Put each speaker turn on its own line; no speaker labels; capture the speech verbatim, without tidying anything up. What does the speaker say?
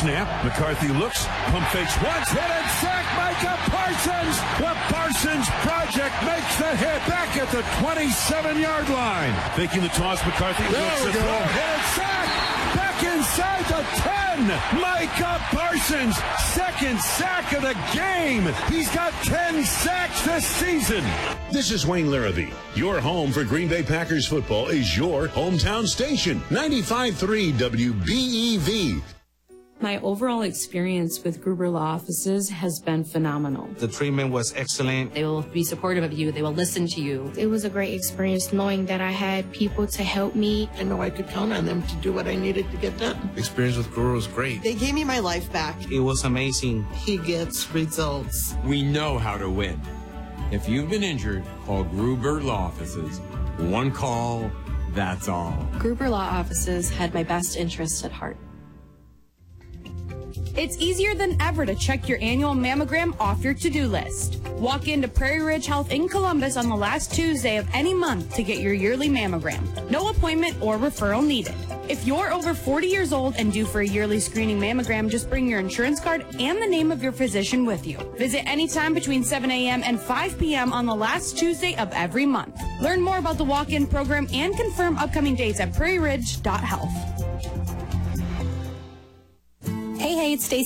snap. McCarthy looks, pump fakes once, hit and sack. Micah Parsons. The Parsons Project makes the hit back at the twenty-seven-yard line. Faking the toss, McCarthy
There
looks
we
the
go.
throw, hit and sack. Back inside the ten. Micah Parsons, second sack of the game. He's got ten sacks this season.
This is Wayne Larrabee. Your home for Green Bay Packers football is your hometown station. ninety-five point three W B E V.
My overall experience with Gruber Law Offices has been phenomenal.
The treatment was excellent.
They will be supportive of you. They will listen to you.
It was a great experience knowing that I had people to help me.
I know I could count on them to do what I needed to get done.
The experience with Gruber was great.
They gave me my life back.
It was amazing.
He gets results.
We know how to win. If you've been injured, call Gruber Law Offices. One call, that's all.
Gruber Law Offices had my best interests at heart.
It's easier than ever to check your annual mammogram off your to-do list. Walk into Prairie Ridge Health in Columbus on the last Tuesday of any month to get your yearly mammogram. No appointment or referral needed. If you're over forty years old and due for a yearly screening mammogram, just bring your insurance card and the name of your physician with you. Visit anytime between seven a.m. and five p.m. on the last Tuesday of every month. Learn more about the walk-in program and confirm upcoming dates at prairie ridge dot health.
Hey, hey, it's Stacey.